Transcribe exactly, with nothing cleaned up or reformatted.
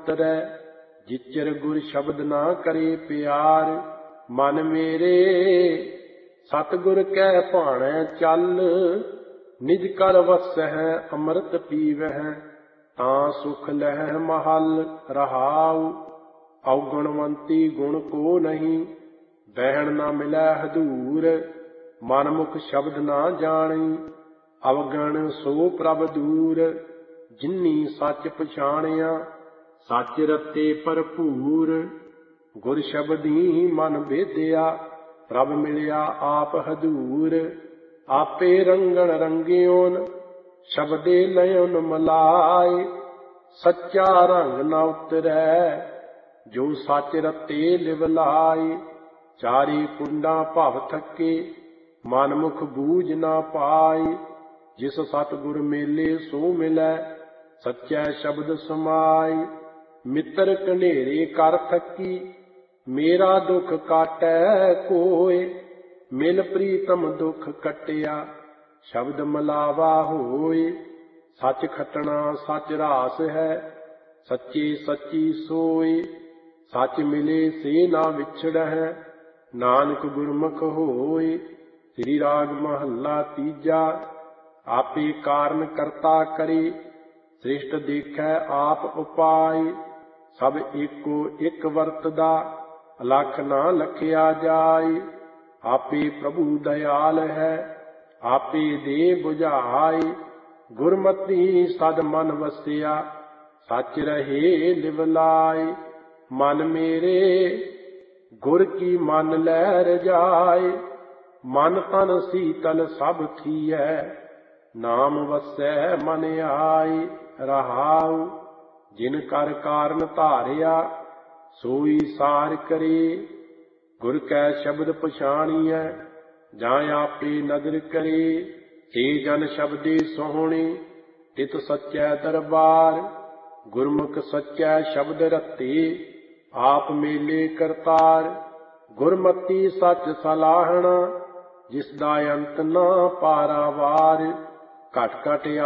ਉਤਰੈ। ਜਿਚਰ ਗੁਰ ਸ਼ਬਦ ਨਾ ਕਰੇ ਪਿਆਰ। ਮਨ ਮੇਰੇ ਸਤਿਗੁਰ ਕੈ ਭਾਣੈ ਚੱਲ। ਨਿਜ ਕਰ ਵਸਹਿ ਅੰਮ੍ਰਿਤ ਪੀਵਹਿ। ਤਾਂ ਸੁਖ ਲਹਿ ਮਹਲ ਰਹਾਉ। ਔਗੁਣਵੰਤੀ ਗੁਣ ਕੋ ਨਹੀਂ। ਬਹਿਣ ਨਾ ਮਿਲੈ ਹਦੂਰ। ਮਨ ਮੁਖ ਸ਼ਬਦ ਨਾ ਜਾਣੀ। ਅਵਗਣ ਸੋ ਪ੍ਰਭ ਦੂਰ। ਜਿਨੀ ਸੱਚ ਪਛਾਣਿਆ ਸੱਚ ਰਤੇ ਭਰਪੂਰ। ਗੁਰ ਸ਼ਬਦੀ ਮਨ ਭੇਦਿਆ ਪ੍ਰਭ ਮਿਲਿਆ ਆਪ ਹਦੂਰ। ਆਪੇ ਰੰਗਣ ਰੰਗਿਓਨ ਸ਼ਬਦੇ ਲਇਓਨ ਮਲਾਇ। ਸੱਚਾ ਰੰਗ ਨਾ ਉਤਰੈ ਜੋ ਸੱਚ ਰਤੇ ਲਿਵ ਲਾਇ। ਚਾਰੀ ਕੁੰਡਾਂ ਭਵ ਥਕੇ ਮਨ ਮੁਖ ਬੂਝ ਨਾ ਪਾਈ। ਜਿਸ ਸਤਿਗੁਰ ਮੇਲੇ ਸੋ ਮਿਲੈ ਸੱਚੈ ਸ਼ਬਦ ਸਮਾਈ। ਮਿੱਤਰ ਕਨੇਰੇ ਕਰ ਥਕੀ ਮੇਰਾ ਦੁਖ ਕਾਟੈ ਕੋਇ। ਮਿਲ ਪ੍ਰੀਤਮ ਦੁਖ ਕਟਿਆ ਸ਼ਬਦ ਮਲਾਵਾ ਹੋਇ। ਸੱਚ ਖਟਣਾ ਸੱਚ ਰਾਸ ਹੈ ਸੱਚੇ ਸੱਚੀ ਸੋਇ। ਸੱਚ ਮਿਲੇ ਸੇ ਨਾ ਵਿਛੜਹਿ ਨਾਨਕ ਗੁਰਮੁਖ ਹੋਇ। ਸ੍ਰੀ ਰਾਗ ਮਹੱਲਾ ਤੀਜਾ। ਆਪੇ ਕਾਰਨ ਕਰਤਾ ਕਰੇ ਸ੍ਰਿਸ਼ਟ ਦੇਖੈ ਆਪ ਉਪਾਇ। ਸਭ ਏਕੋ ਇੱਕ ਵਰਤਦਾ ਅਲਖ ਨਾ ਲਖਿਆ ਜਾਇ। ਆਪੇ ਪ੍ਰਭੂ ਦਇਆਲ ਹੈ ਆਪੇ ਦੇ ਬੁਝਾਇ। ਗੁਰਮਤਿ ਸਦ ਮਨ ਵਸਿਆ ਸੱਚ ਰਹੇ ਲਿਵ ਲਾਇ। ਮਨ ਮੇਰੇ ਗੁਰ ਕੀ ਮਨ ਲੈ ਰਜਾਇ। ਮਨ ਤਨ ਸੀਤਲ ਸਭ ਥੀਐ ਨਾਮ ਵਸੈ ਮਨ ਆਈ। ਰਹਾਉ ਜਿਨ ਕਰ ਕਾਰਨ ਧਾਰਿਆ ਸੋਈ ਸਾਰ ਕਰੇ। ਗੁਰ ਕੈ ਸ਼ਬਦ ਪਛਾਣੀਐ ਜਾਂ ਆਪੇ ਨਦਰ ਕਰੇ। ਤੇ ਜਨ ਸ਼ਬਦੇ ਸੋਹਣੇ ਤਿਤ ਸੱਚੈ ਦਰਬਾਰ। ਗੁਰਮੁਖ ਸੱਚੈ ਸ਼ਬਦ ਰਤੇ ਆਪ ਮੇਲੇ ਕਰਤਾਰ। ਗੁਰਮਤਿ ਸੱਚ ਸਲਾਹਣਾ ਜਿਸ ਦਾ ਅੰਤ ਨਾ ਪਾਰਾਵਾਰ। ਘਟ ਘਟ